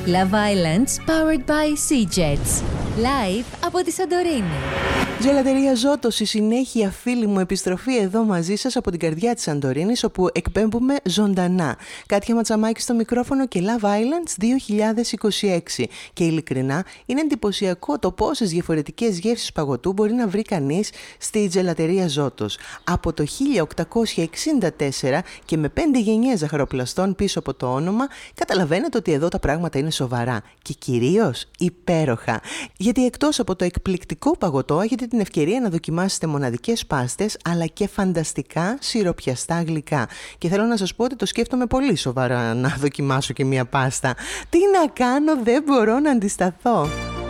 Love Islands powered by Sea-Jets. Live από τη Σαντορίνη. Τζελατερία Ζώτος, η συνέχεια φίλη μου επιστροφή εδώ μαζί σας από την καρδιά της Σαντορίνης, όπου εκπέμπουμε ζωντανά. Κάτια Ματσαμάκη στο μικρόφωνο και Love Islands 2026. Και ειλικρινά είναι εντυπωσιακό το πόσες διαφορετικές γεύσεις παγωτού μπορεί να βρει κανείς στη Τζελατερία Ζώτος. Από το 1864 και με 5 γενιές ζαχαροπλαστών πίσω από το όνομα, καταλαβαίνετε ότι εδώ τα πράγματα είναι σοβαρά και κυρίως υπέροχα. Γιατί εκτός από το εκπληκτικό παγωτό έχετε την ευκαιρία να δοκιμάσετε μοναδικές πάστες αλλά και φανταστικά σιροπιαστά γλυκά. Και θέλω να σας πω ότι το σκέφτομαι πολύ σοβαρά να δοκιμάσω και μία πάστα. Τι να κάνω, δεν μπορώ να αντισταθώ.